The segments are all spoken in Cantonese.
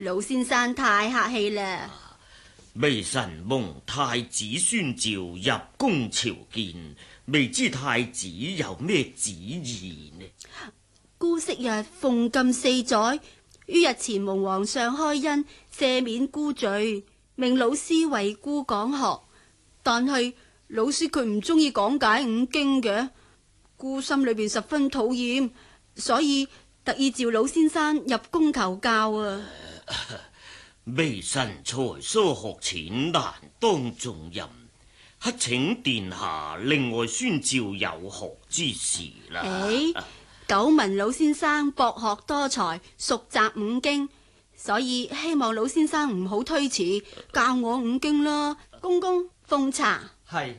老先生太客氣啦。 微臣蒙太子宣召入宮朝見，未知太子有咩旨意呢？ 姑昔日奉禁4載，於日前蒙皇上開恩赦免姑罪，命老師為姑講學。但係老師佢唔中意講解五經嘅，姑心裏邊十分討厭，所以特意召老先生入宮求教啊。 微臣才疏學淺，難當重任，乞請殿下另外宣召有學之士啦。 久聞老先生博學多才，熟習五經，所以希望老先生唔好推辭，教我五經啦。公公奉茶。 係。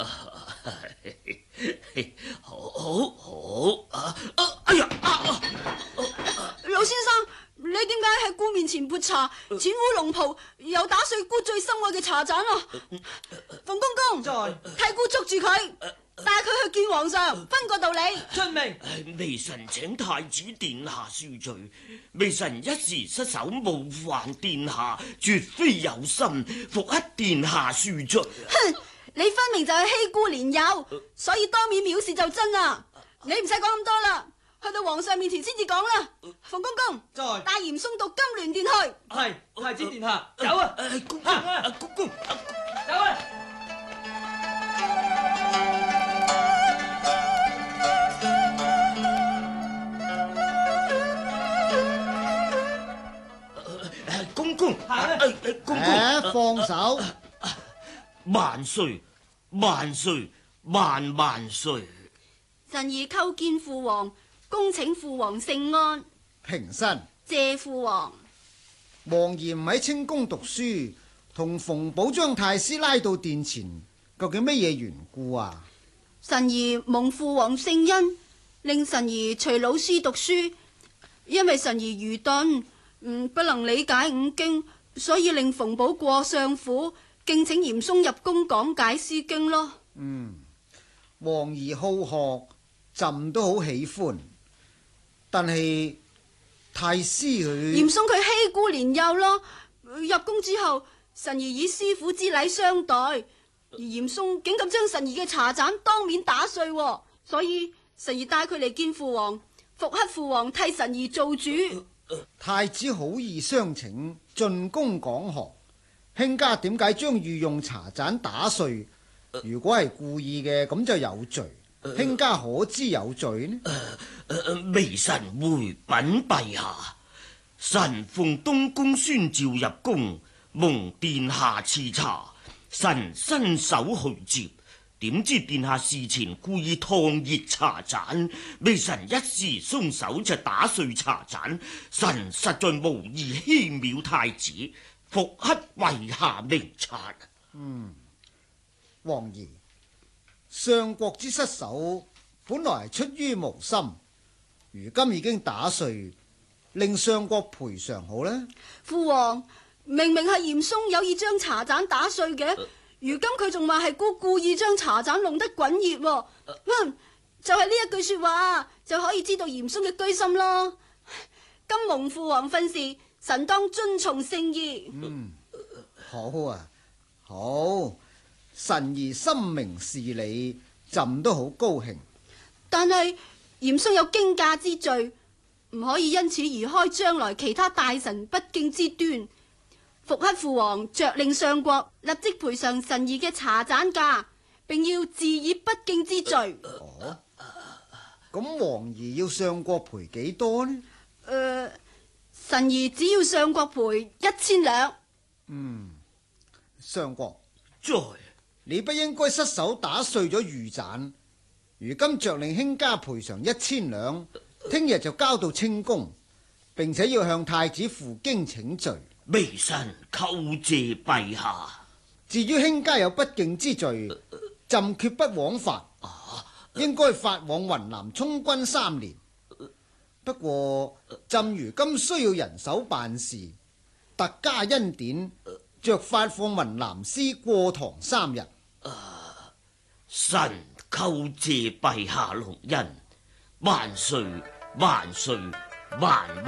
好。哎呀！ 老先生，你點解喺姑面前潑茶，淺污龍袍，又打碎姑最心愛嘅茶盞啊？馮公公，替姑捉住佢，帶佢去見皇上，分個道理。 遵命。 微臣請太子殿下恕罪，微臣一時失手冒犯殿下，絕非有心，復乞殿下恕罪。 哼，你分明就係欺姑憐幼，所以當面藐視就真啦。你唔使講咁多啦，去到皇上面前先至講啦。馮公公，帶嚴嵩到金鑾殿去。 係，太子殿下，走啊！ 公公，公公， 走啊！ 公公，公公， 放手！ 萬歲，萬歲，萬歲！ 臣兒叩見父皇，恭請父皇聖安。 平身。 謝父皇。 王爺唔喺清宮讀書，同馮寶將太師拉到殿前，究竟乜嘢緣故啊？ 臣兒蒙父皇聖恩，令臣兒隨老師讀書，因為臣兒愚鈍，不能理解五經，所以令馮寶過相府，敬請嚴嵩入宮講解詩經咯。 王兒好學，朕都好喜歡，但係太師佢嚴嵩佢欺姑憐幼咯。入宮之後，臣兒以師傅之禮相待，而嚴嵩竟敢將臣兒嘅茶盞當面打碎，所以臣兒帶佢嚟見父皇，復乞父皇替臣兒做主。 太子好意相請，進宮講學，卿家點解將御用茶盞打碎？如果係故意嘅，咁就有罪。卿家可知有罪呢？ 微臣回稟陛下，臣奉東宮宣召入宮，蒙殿下賜茶，臣伸手去接，點知殿下事前故意燙熱茶盞，微臣一時鬆手就打碎茶盞，臣實在無意欺藐太子，復乞陛下明察。 王爺，相國之失手本來係出於無心，如今已經打碎，令相國賠償好啦。 父皇，明明係嚴嵩有意將茶盞打碎嘅，如今佢仲話係姑故意將茶盞弄得滾熱，就係呢一句說話就可以知道嚴嵩嘅居心咯。今蒙父皇訓示，臣當遵從聖意。 好啊，好，臣兒深明事理，朕都好高興。 但係嚴嵩有驚駕之罪，唔可以因此而開將來其他大臣不敬之端。復乞父皇着令相國立即賠償臣兒嘅茶盞價，並要治以不敬之罪。 咁王爺要相國賠幾多呢？ 臣兒只要相國賠1000兩。 相國， 在你不應該失手打碎咗御盞，如今着令卿家賠償1000兩，聽日就交到清宮，並且要向太子負荊請罪。 微臣叩謝陛下。 至於卿家有不敬之罪，朕決不枉法，應該發往雲南充軍3年。不過朕如今需要人手辦事，特加恩典，着發放雲南司過堂3日。 臣叩謝陛下隆恩，萬歲萬歲萬萬。